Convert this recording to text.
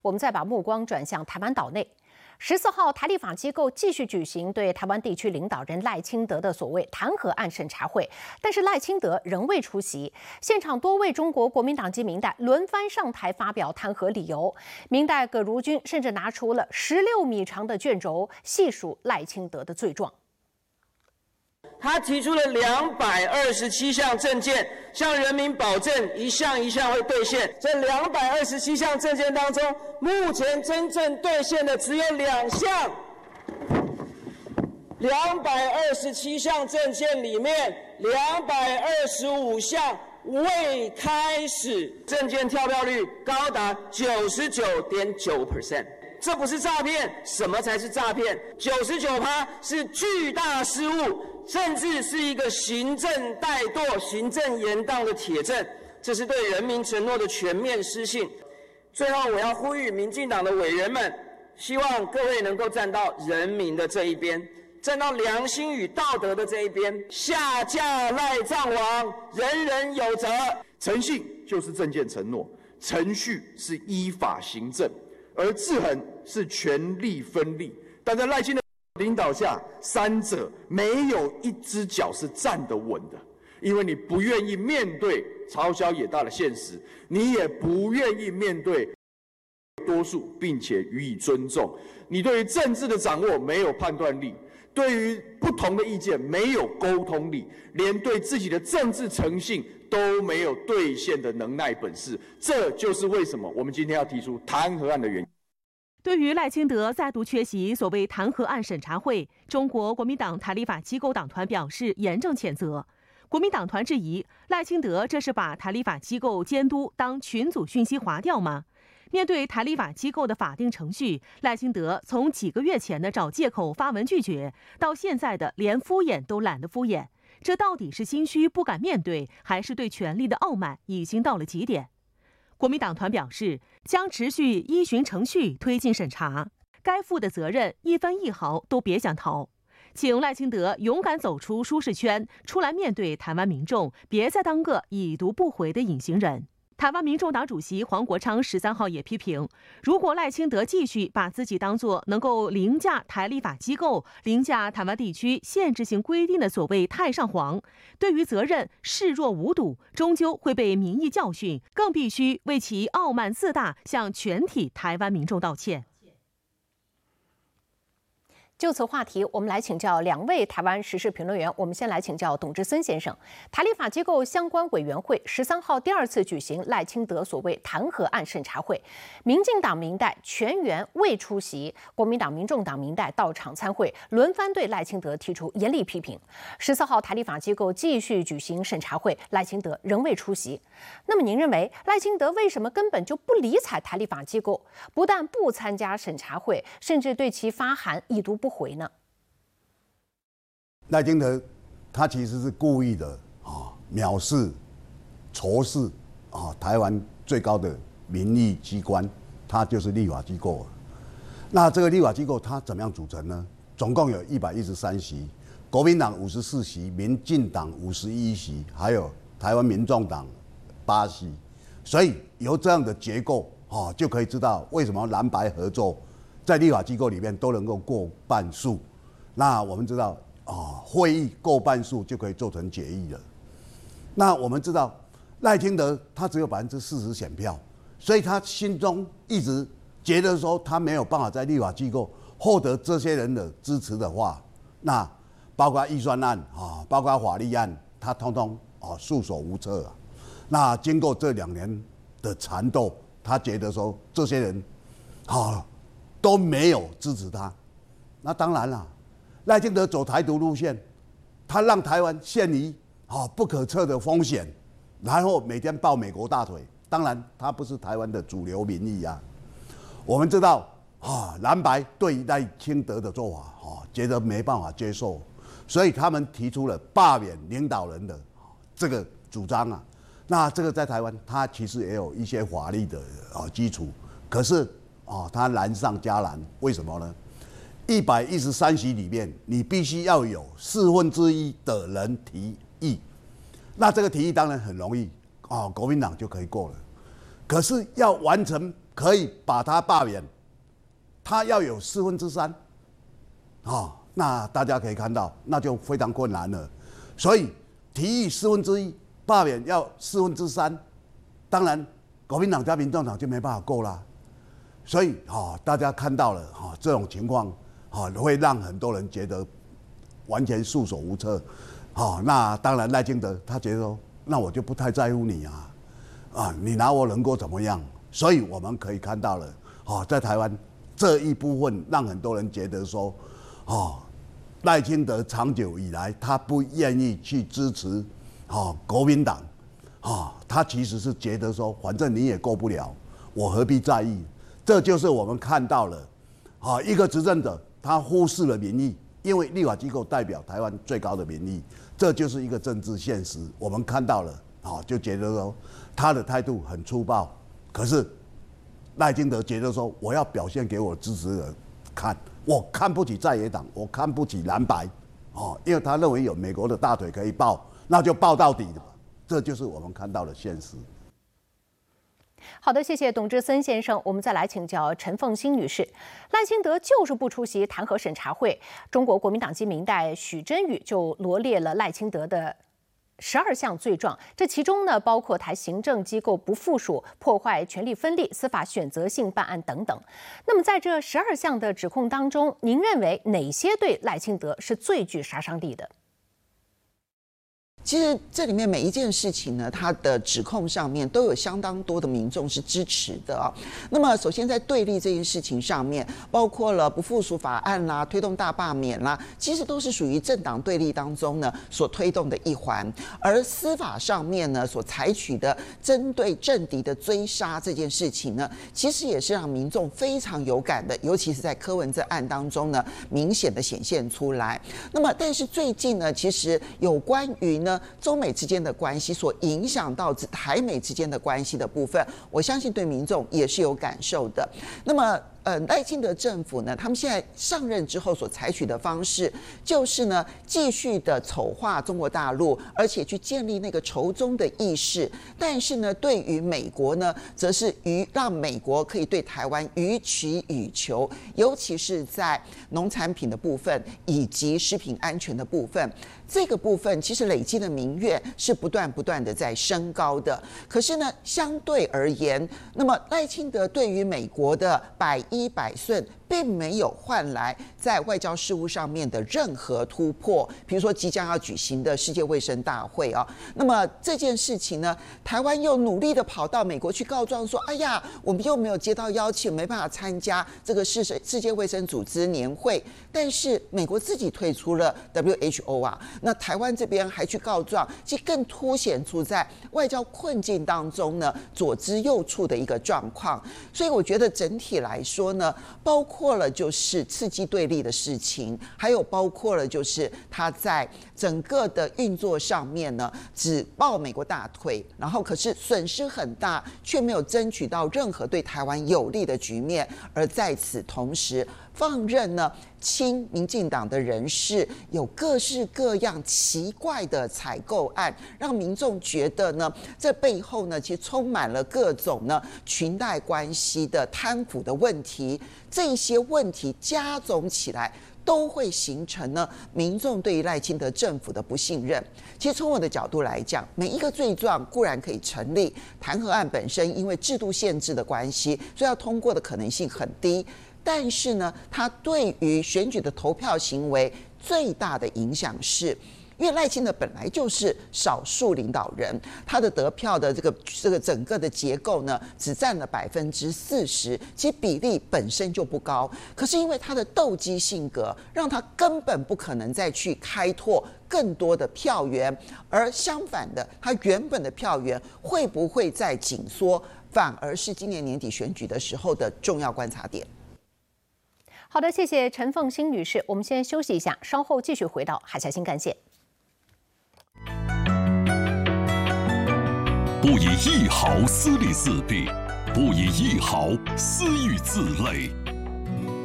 我们再把目光转向台湾岛内。14号，台立法机构继续举行对台湾地区领导人赖清德的所谓弹劾案审查会，但是赖清德仍未出席。现场多位中国国民党籍民代轮番上台发表弹劾理由，民代葛如君甚至拿出了16米长的卷轴，细数赖清德的罪状。 他提出了227项政见，向人民保证一项一项会兑现。这227项政见当中，目前真正兑现的只有2项。227项政见里面，225项未开始，政见跳票率高达99.9%。这不是诈骗，什么才是诈骗？99%是巨大失误，甚至是一个行政怠惰、行政延宕的铁证，这是对人民承诺的全面失信。最后，我要呼吁民进党的委员们，希望各位能够站到人民的这一边，站到良心与道德的这一边，下架赖账王，人人有责。 诚信就是政见承诺，程序是依法行政。而制衡是权力分立，但在赖清德领导下，三者没有一只脚是站得稳的，因为你不愿意面对朝小野大的现实，你也不愿意面对多数，并且予以尊重。你对于政治的掌握没有判断力，对于不同的意见没有沟通力，连对自己的政治诚信都没有兑现的能耐本事，这就是为什么我们今天要提出弹劾案的原因。 对于赖清德再度缺席所谓弹劾案审查会，中国国民党台立法机构党团表示严正谴责。国民党团质疑赖清德这是把台立法机构监督当群组讯息划掉吗？面对台立法机构的法定程序，赖清德从几个月前的找借口发文拒绝，到现在的连敷衍都懒得敷衍，这到底是心虚不敢面对，还是对权力的傲慢已经到了极点？国民党团表示，将持续依循程序推进审查，该负的责任一分一毫都别想逃。请赖清德勇敢走出舒适圈，出来面对台湾民众，别再当个已读不回的隐形人。台湾民众党主席黄国昌13号也批评，如果赖清德继续把自己当作能够凌驾台立法机构、凌驾台湾地区限制性规定的所谓太上皇，对于责任视若无睹，终究会被民意教训，更必须为其傲慢自大向全体台湾民众道歉。 就此话题，我们来请教2位台湾时事评论员。我们先来请教董志森先生。台立法机构相关委员会13号第2次举行赖清德所谓弹劾案审查会，民进党民代全员未出席，国民党、民众党民代到场参会，轮番对赖清德提出严厉批评。14号台立法机构继续举行审查会，赖清德仍未出席。那么您认为赖清德为什么根本就不理睬台立法机构，不但不参加审查会，甚至对其发函已读不回呢？ 赖清德他其实是故意的藐视、仇视台湾最高的民意机关，它就是立法机构。那这个立法机构它怎么样组成呢？总共有113席，国民党54席，民进党51席，还有台湾民众党8席。所以由这样的结构就可以知道为什么蓝白合作在立法机构里面都能够过半数。那我们知道会议过半数就可以做成决议了。那我们知道赖清德他只有40%选票，所以他心中一直觉得说他没有办法在立法机构获得这些人的支持的话，那包括预算案包括法律案，他通通束手无策啊。那经过这2年的缠斗，他觉得说这些人都没有支持他。那当然了，赖清德走台独路线，他让台湾陷于不可测的风险，然后每天抱美国大腿。当然，他不是台湾的主流民意啊。我们知道蓝白对于赖清德的做法觉得没办法接受，所以他们提出了罢免领导人的这个主张啊。那这个在台湾，它其实也有一些法律的基础，可是它难上加难。为什么呢？113席里面，你必须要有1/4的人提议。那这个提议当然很容易国民党就可以过了。可是要完成可以把它罢免，它要有3/4，那大家可以看到，那就非常困难了。所以提议1/4罢免要3/4，当然国民党加民众党就没办法过啦。所以大家看到了这种情况，会让很多人觉得完全束手无策。那当然赖清德他觉得说，那我就不太在乎你你拿我能够怎么样？所以我们可以看到了，在台湾这一部分让很多人觉得说，赖清德长久以来他不愿意去支持国民党，他其实是觉得说，反正你也过不了，我何必在意？这就是我们看到了，一个执政者他忽视了民意，因为立法机构代表台湾最高的民意，这就是一个政治现实。我们看到了，就觉得说他的态度很粗暴。可是赖清德觉得说，我要表现给我支持人看，我看不起在野党，我看不起蓝白，因为他认为有美国的大腿可以抱，那就抱到底的。这就是我们看到的现实。 好的，谢谢董志森先生。我们再来请教陈凤馨女士。赖清德就是不出席弹劾审查会，中国国民党籍民代许真宇就罗列了赖清德的12项罪状，这其中呢包括台行政机构不附属、破坏权力分立、司法选择性办案等等。那么在这12项的指控当中，您认为哪些对赖清德是最具杀伤力的？ 其实这里面每一件事情呢，它的指控上面都有相当多的民众是支持的啊。那么首先在对立这件事情上面，包括了不附属法案啦、推动大罢免啦，其实都是属于政党对立当中呢所推动的一环。而司法上面呢所采取的针对政敌的追杀这件事情呢，其实也是让民众非常有感的，尤其是在柯文哲案当中呢，明显的显现出来。那么但是最近呢，其实有关于呢中美之间的关系所影响到台美之间的关系的部分，我相信对民众也是有感受的。那么赖清德政府呢，他们现在上任之后所采取的方式，就是呢继续的丑化中国大陆，而且去建立那个仇中的意识。但是呢，对于美国呢，则是让美国可以对台湾予取予求，尤其是在农产品的部分以及食品安全的部分。这个部分其实累积的民怨是不断的在升高的。可是呢，相对而言，那么赖清德对于美国的百依百顺，并没有换来在外交事务上面的任何突破。比如说即将要举行的世界卫生大会啊，那么这件事情呢，台湾又努力的跑到美国去告状说，哎呀，我们又没有接到邀请，没办法参加这个世界卫生组织年会。但是美国自己退出了 WHO 啊，那台湾这边还去告状，其实更凸显出在外交困境当中呢，左支右绌的一个状况。所以我觉得整体来说呢，包括了就是刺激对立的事情，还有包括了就是他在整个的运作上面呢，只抱美国大腿，然后可是损失很大，却没有争取到任何对台湾有利的局面，而在此同时放任呢亲民进党的人士有各式各样奇怪的采购案，让民众觉得呢，这背后呢其实充满了各种呢裙带关系的贪腐的问题，这些问题加总起来，都会形成呢民众对于赖清德政府的不信任。其实从我的角度来讲，每一个罪状固然可以成立，弹劾案本身因为制度限制的关系，所以要通过的可能性很低。但是呢，它对于选举的投票行为最大的影响是，因为赖清德本来就是少数领导人，他的得票的这个整个的结构呢，只占了40%，其实比例本身就不高。可是因为他的斗鸡性格，让他根本不可能再去开拓更多的票源，而相反的，他原本的票源会不会再紧缩，反而是今年年底选举的时候的重要观察点。 好的，谢谢陈凤馨女士。我们先休息一下，稍后继续回到海峡新干线。 不以一毫私利自弊，不以一毫私欲自累。